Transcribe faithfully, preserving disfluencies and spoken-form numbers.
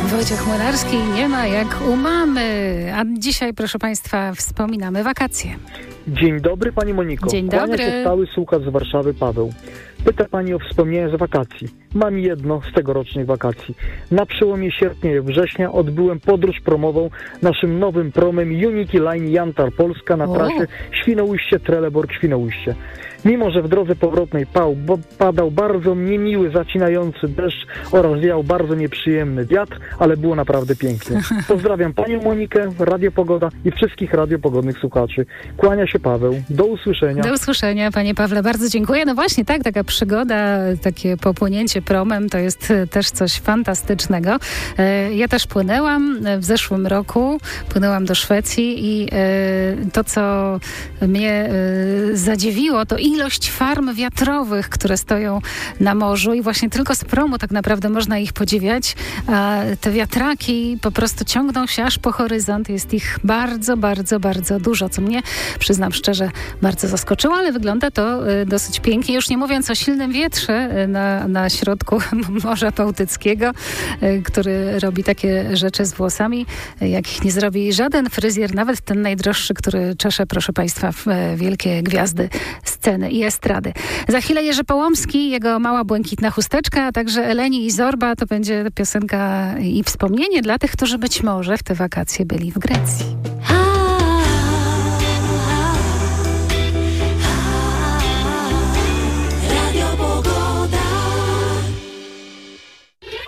Wojciech Młynarski, nie ma jak u mamy. A dzisiaj, proszę Państwa, wspominamy wakacje. Dzień dobry Pani Moniko. Dzień Kłania dobry. się stały słuchacz z Warszawy Paweł. Pyta Pani o wspomnienia z wakacji. Mam jedno z tegorocznych wakacji. Na przełomie sierpnia i września odbyłem podróż promową naszym nowym promem Unity Line Jantar Polska na O. trasie Świnoujście-Trelleborg-Świnoujście. Mimo że w drodze powrotnej pał, bo padał bardzo niemiły, zacinający deszcz oraz wiał bardzo nieprzyjemny wiatr, ale było naprawdę pięknie. Pozdrawiam Panią Monikę, Radio Pogoda i wszystkich radiopogodnych słuchaczy. Kłania się Paweł. Do usłyszenia. Do usłyszenia, Panie Pawle, bardzo dziękuję. No właśnie, tak, taka przygoda, takie popłynięcie promem to jest też coś fantastycznego. Ja też płynęłam w zeszłym roku, płynęłam do Szwecji i to, co mnie zadziwiło, to ilość farm wiatrowych, które stoją na morzu i właśnie tylko z promu tak naprawdę można ich podziwiać. A te wiatraki po prostu ciągną się aż po horyzont. Jest ich bardzo, bardzo, bardzo dużo, co mnie, przyznam szczerze, bardzo zaskoczyło, ale wygląda to dosyć pięknie. Już nie mówiąc o silnym wietrze na, na środku Morza Bałtyckiego, który robi takie rzeczy z włosami, jakich nie zrobi żaden fryzjer, nawet ten najdroższy, który czesze, proszę Państwa, w wielkie gwiazdy sceny i estrady. Za chwilę Jerzy Połomski, jego Mała błękitna chusteczka, a także Eleni i Zorba. To będzie piosenka i wspomnienie dla tych, którzy być może w te wakacje byli w Grecji.